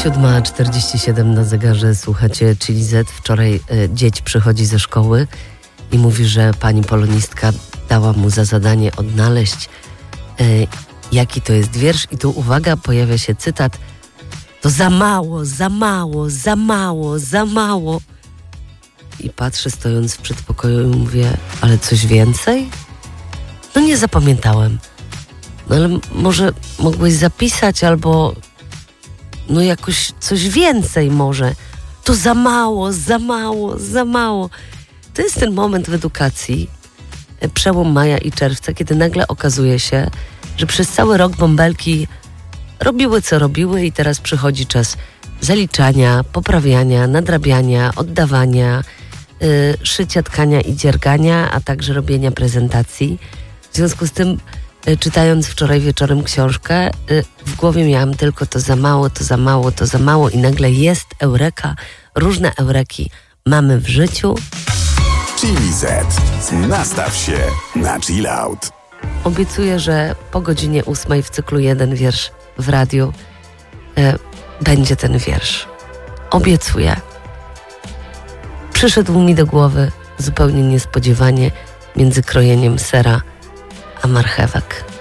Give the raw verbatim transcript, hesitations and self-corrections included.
siódma czterdzieści siedem na zegarze, słuchacie Chili Z. Wczoraj y, dzieć przychodzi ze szkoły i mówi, że pani polonistka dała mu za zadanie odnaleźć y, jaki to jest wiersz i tu uwaga, pojawia się cytat: to za mało, za mało, za mało, za mało. I patrzę stojąc w przedpokoju i mówię, ale coś więcej? No nie zapamiętałem. No ale może mogłeś zapisać albo no jakoś coś więcej może. To za mało, za mało, za mało. To jest ten moment w edukacji, przełom maja i czerwca, kiedy nagle okazuje się, że przez cały rok bąbelki robiły co robiły i teraz przychodzi czas zaliczania, poprawiania, nadrabiania, oddawania, yy, szycia, tkania i dziergania, a także robienia prezentacji. W związku z tym, yy, czytając wczoraj wieczorem książkę, yy, w głowie miałam tylko to za mało, to za mało, to za mało i nagle jest eureka, różne eureki mamy w życiu. Chili Z. Nastaw się na chill out. Obiecuję, że po godzinie ósmej w cyklu jeden wiersz w radiu e, będzie ten wiersz. Obiecuję. Przyszedł mi do głowy zupełnie niespodziewanie między krojeniem sera a marchewek.